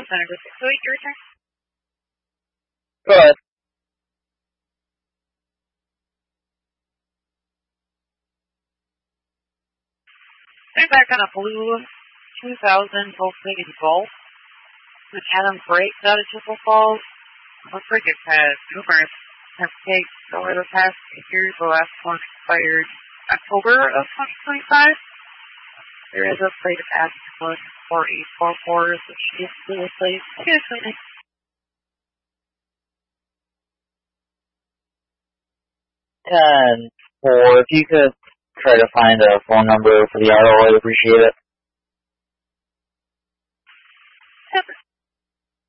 Center to 608, your turn. Go ahead. They're back on a blue 2000 Volkswagen Golf with Adam brakes out of Chippewa Falls. Looks like it's had numerous mistakes over the past 8 years. The last one expired October of 2025. There is a plate of Aspen 4844, which needs to be replaced. Here's something. And if you could try to find a phone number for the auto, I'd appreciate it.